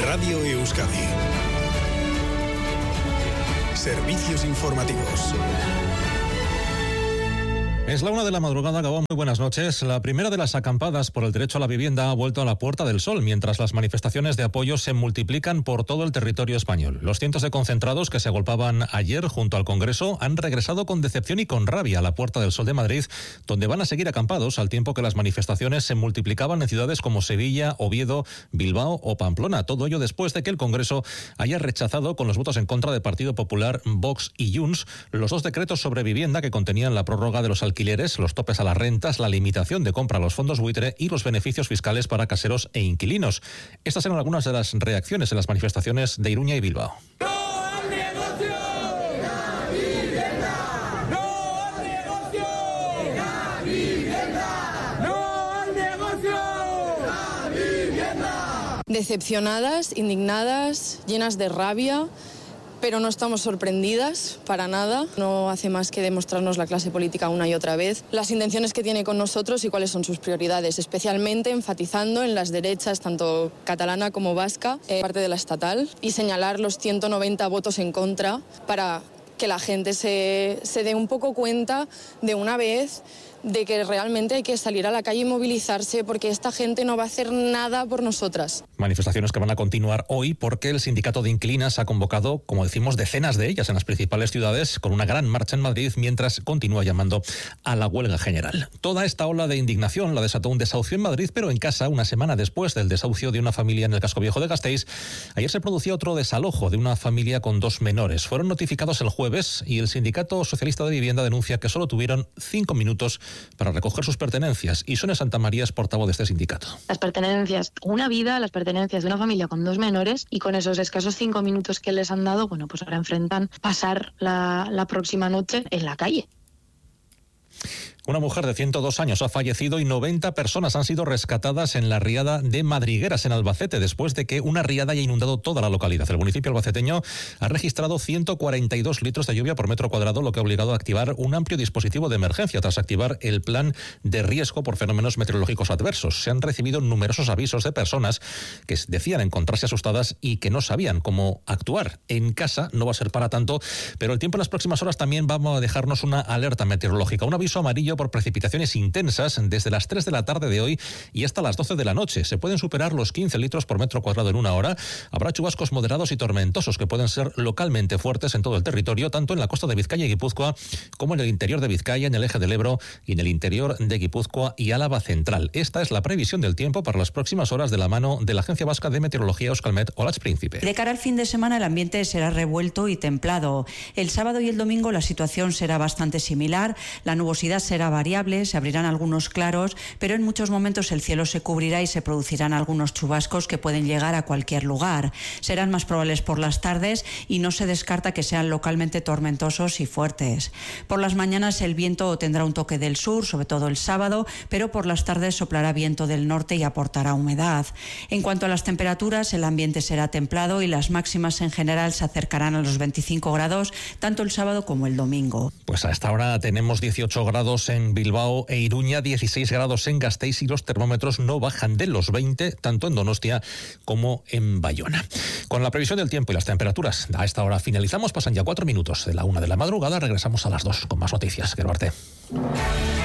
Radio Euskadi. Servicios informativos. Es la 1 de la madrugada, Gabón, muy buenas noches. La primera de las acampadas por el derecho a la vivienda ha vuelto a la Puerta del Sol, mientras las manifestaciones de apoyo se multiplican por todo el territorio español. Los cientos de concentrados que se agolpaban ayer junto al Congreso han regresado con decepción y con rabia a la Puerta del Sol de Madrid, donde van a seguir acampados al tiempo que las manifestaciones se multiplicaban en ciudades como Sevilla, Oviedo, Bilbao o Pamplona. Todo ello después de que el Congreso haya rechazado con los votos en contra del Partido Popular, Vox y Junts los dos decretos sobre vivienda que contenían la prórroga de los alquileres, los topes a las rentas, la limitación de compra a los fondos buitre y los beneficios fiscales para caseros e inquilinos. Estas eran algunas de las reacciones en las manifestaciones de Iruña y Bilbao. Decepcionadas, indignadas, llenas de rabia, pero no estamos sorprendidas para nada. No hace más que demostrarnos la clase política una y otra vez las intenciones que tiene con nosotros y cuáles son sus prioridades, especialmente enfatizando en las derechas, tanto catalana como vasca, parte de la estatal, y señalar los 190 votos en contra para que la gente se dé un poco cuenta de una vez de que realmente hay que salir a la calle y movilizarse, porque esta gente no va a hacer nada por nosotras. Manifestaciones que van a continuar hoy porque el sindicato de inquilinas ha convocado, como decimos, decenas de ellas en las principales ciudades con una gran marcha en Madrid, mientras continúa llamando a la huelga general. Toda esta ola de indignación la desató un desahucio en Madrid, pero en casa, una semana después del desahucio de una familia en el casco viejo de Gasteiz, ayer se producía otro desalojo de una familia con 2 menores. Fueron notificados el jueves y el Sindicato Socialista de Vivienda denuncia que solo tuvieron 5 minutos para recoger sus pertenencias, y Sonia Santamaría es portavoz de este sindicato. Las pertenencias, una vida, las pertenencias de una familia con 2 menores, y con esos escasos 5 minutos que les han dado, bueno, pues ahora enfrentan pasar la próxima noche en la calle. Una mujer de 102 años ha fallecido y 90 personas han sido rescatadas en la riada de Madrigueras, en Albacete, después de que una riada haya inundado toda la localidad. El municipio albaceteño ha registrado 142 litros de lluvia por metro cuadrado, lo que ha obligado a activar un amplio dispositivo de emergencia tras activar el plan de riesgo por fenómenos meteorológicos adversos. Se han recibido numerosos avisos de personas que decían encontrarse asustadas y que no sabían cómo actuar. En casa no va a ser para tanto, pero el tiempo en las próximas horas también va a dejarnos una alerta meteorológica, un aviso amarillo por precipitaciones intensas desde las 3 de la tarde de hoy y hasta las 12 de la noche. Se pueden superar los 15 litros por metro cuadrado en una hora. Habrá chubascos moderados y tormentosos que pueden ser localmente fuertes en todo el territorio, tanto en la costa de Vizcaya y Guipúzcoa como en el interior de Vizcaya, en el eje del Ebro y en el interior de Guipúzcoa y Álava Central. Esta es la previsión del tiempo para las próximas horas de la mano de la Agencia Vasca de Meteorología Euskalmet. Olatz Príncipe. De cara al fin de semana el ambiente será revuelto y templado. El sábado y el domingo la situación será bastante similar. La nubosidad será variable, se abrirán algunos claros, pero en muchos momentos el cielo se cubrirá y se producirán algunos chubascos que pueden llegar a cualquier lugar. Serán más probables por las tardes y no se descarta que sean localmente tormentosos y fuertes. Por las mañanas el viento tendrá un toque del sur, sobre todo el sábado, pero por las tardes soplará viento del norte y aportará humedad. En cuanto a las temperaturas, el ambiente será templado y las máximas en general se acercarán a los 25 grados, tanto el sábado como el domingo. Pues a esta hora tenemos 18 grados en Bilbao e Iruña, 16 grados en Gasteiz y los termómetros no bajan de los 20, tanto en Donostia como en Bayona. Con la previsión del tiempo y las temperaturas, a esta hora finalizamos. Pasan ya 4 minutos de la 1 de la madrugada. Regresamos a las 2 con más noticias. Quiero verte.